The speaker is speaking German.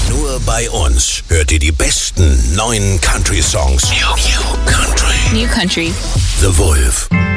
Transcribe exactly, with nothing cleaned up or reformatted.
Nur bei uns hört ihr die besten neuen Country-Songs. New, new Country. New Country. The Wolf.